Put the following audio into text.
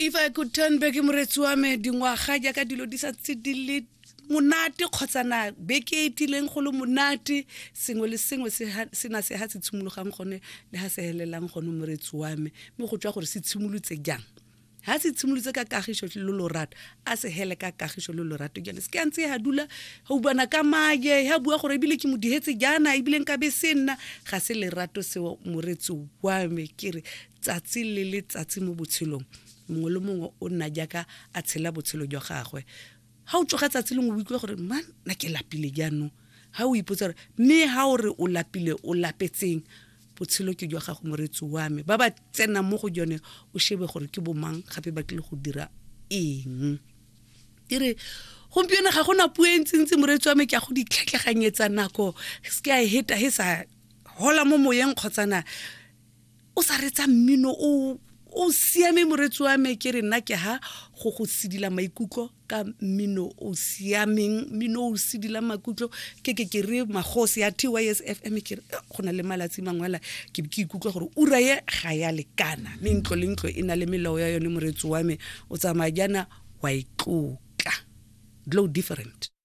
If I could turn back moretsi wa me dingwaga ja ka dilo di sa tsidile monate khotsa na beke etileng go le monate sengwe le sengwe se na se ha se tshimologang gone le ha se helelang gone moretsi wa me go tswa gore se tshimolutse jang ha se tshimolutse ka kagišo le lorato a se hele ka kagišo le lorato jane se ke ntse ha dula ho bana ka maye ha bua gore bile ke modihetse jana ibile nka be senna ga se lerato se moretsi wa me kere tsatsi le letsatsi mo botshelong mongwe le mongwe o nna jaka a tshela botshelo jwa gagwe ha o tsoga tsatsi lengwe o ikwe gore man na ke lapile jaanong ha o ipotsa gore mme ha o re o lapile o lapetseng botshelo ke jwa gago moretsi wa me ba ba tsena mo go jone o shebe gore ke bomang gape ba tlile go dira eng dire gompieno ga gona puo e ntsintsi moretsi wa me ke a go ditlhatlhaganyetsa nako se ke a heta he sa hola mo moyeng khotsana o sa retsa mmino o siame moretsi wa me ke re nna ke ha go sidila maikutlo ka mmino o siameng mmino o sidila maikutlo ke re magosi ya TYS FM ke gona le malatsi mangwala ke ikutlo gore ura ye ga ya lekana mentlo le ntlo ina le melao ya yone moretsi wa me o tsamaya jana wa itlotla glow different